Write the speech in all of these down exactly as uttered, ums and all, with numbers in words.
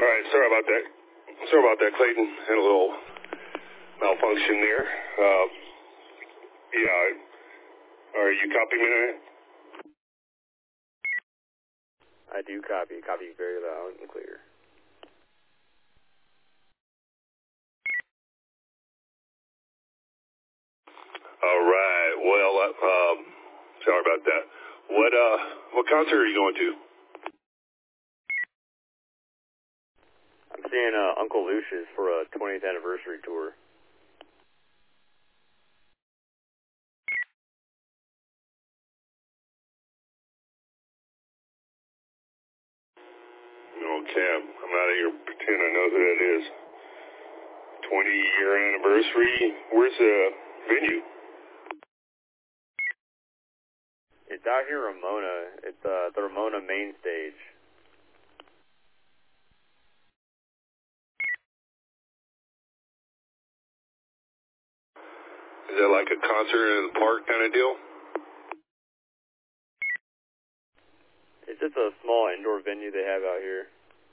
All right, sorry about that. Sorry about that, Clayton. Had a little malfunction there. Uh, yeah, are you copy me that? I do copy. Copy very loud and clear. All right. Well, uh, um, sorry about that. What uh, what concert are you going to? I'm seeing uh, Uncle Lucius for a twentieth anniversary tour. Okay, I'm, I'm out of here. Pretend I know who that is. twenty year anniversary. Where's the venue? It's out here in Ramona. It's uh, the Ramona main stage. Is that like a concert in the park kind of deal? It's just a small indoor venue they have out here.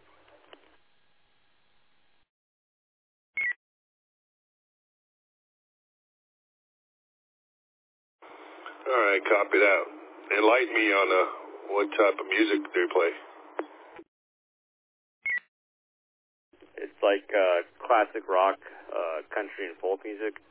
All right, copy that. Enlighten me on uh, what type of music they play. It's like uh, classic rock, uh, country, and folk music.